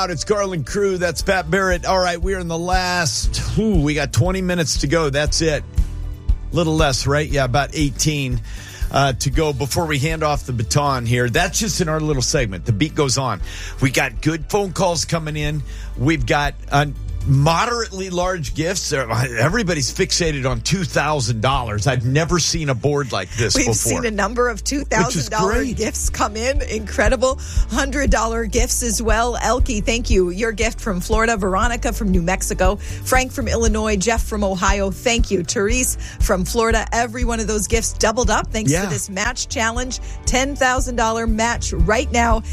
It's Garland Crew. That's Pat Barrett. All right, we're in the last, we got 20 minutes to go. That's it. Little less, right? Yeah, about 18 to go before we hand off the baton here. That's just in our little segment. The beat goes on. We got good phone calls coming in. We've got moderately large gifts. Everybody's fixated on $2,000. I've never seen a board like this before. We've seen a number of $2,000 gifts come in. Incredible. $100 gifts as well. Elke, thank you. Your gift from Florida. Veronica from New Mexico. Frank from Illinois. Jeff from Ohio. Thank you. Therese from Florida. Every one of those gifts doubled up thanks to this match challenge. $10,000 match right now.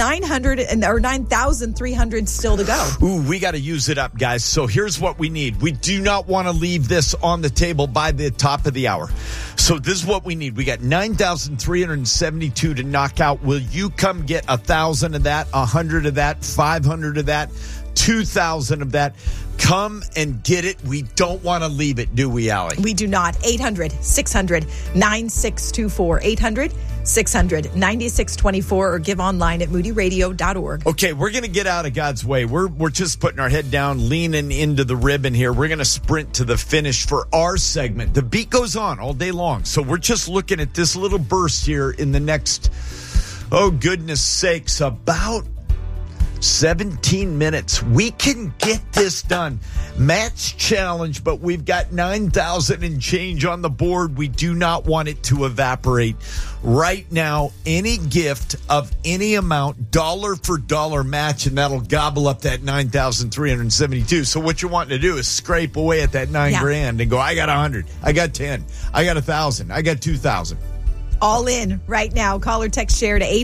9,300 still to go. Ooh, we got to use it up, guys. So here's what we need. We do not want to leave this on the table by the top of the hour. So this is what we need. We got 9,372 to knock out. Will you come get 1,000 of that, 100 of that, 500 of that, 2,000 of that? Come and get it. We don't want to leave it, do we, Allie? We do not. 800-600-9624. 800-600-9624 or give online at moodyradio.org. Okay, we're going to get out of God's way. We're just putting our head down, leaning into the ribbon here. We're going to sprint to the finish for our segment. The beat goes on all day long. So we're just looking at this little burst here in the next, oh, goodness sakes, about 17 minutes. We can get this done. Match challenge, but we've got 9,000 and change on the board. We do not want it to evaporate. Right now, any gift of any amount, dollar for dollar match, and that'll gobble up that 9,372. So what you're wanting to do is scrape away at that $9,000 and go, I got 100, I got 10, I got 1,000, I got 2,000. All in right now. Call or text share to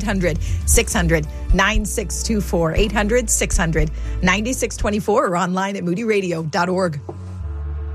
800-600-9624. 800-600-9624 or online at moodyradio.org.